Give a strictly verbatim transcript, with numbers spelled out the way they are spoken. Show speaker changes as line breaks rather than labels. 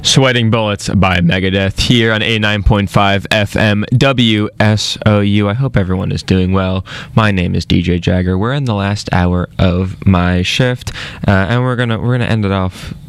Sweating Bullets by Megadeth here on eighty-nine point five F M W S O U. I hope everyone is doing well. My name is D J Jagger. We're in the last hour of my shift, uh, and we're gonna we're gonna end it off